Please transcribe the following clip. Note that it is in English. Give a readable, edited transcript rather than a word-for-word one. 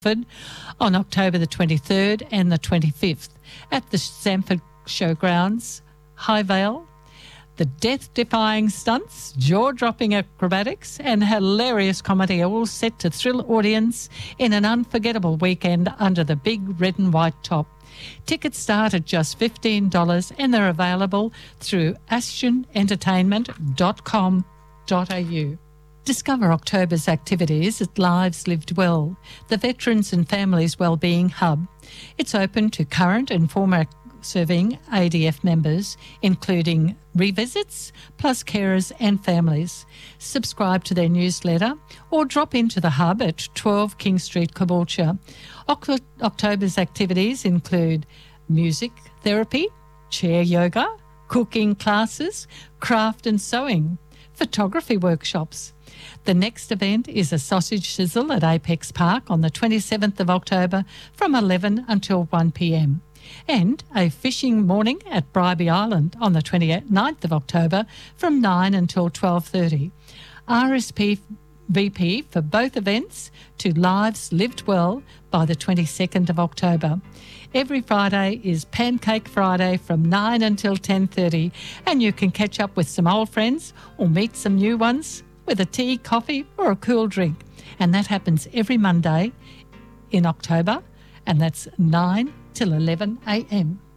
on October the 23rd and the 25th at the Sanford Showgrounds, Highvale. The death-defying stunts, jaw-dropping acrobatics and hilarious comedy are all set to thrill audience in an unforgettable weekend under the big red and white top. Tickets start at just $15 and they're available through astionentertainment.com.au. Discover October's activities at Lives Lived Well, the Veterans and Families Wellbeing Hub. It's open to current and former serving ADF members, including revisits, plus carers and families. Subscribe to their newsletter or drop into the hub at 12 King Street, Caboolture. October's activities include music therapy, chair yoga, cooking classes, craft and sewing, photography workshops. The next event is a sausage sizzle at Apex Park on the 27th of October from 11 until 1 p.m. and a fishing morning at Bribie Island on the 29th of October from 9 until 12:30. RSVP for both events to Lives Lived Well by the 22nd of October. Every Friday is Pancake Friday from 9 until 10:30 and you can catch up with some old friends or meet some new ones with a tea, coffee or a cool drink. And that happens every Monday in October and that's 9 till 11 a.m.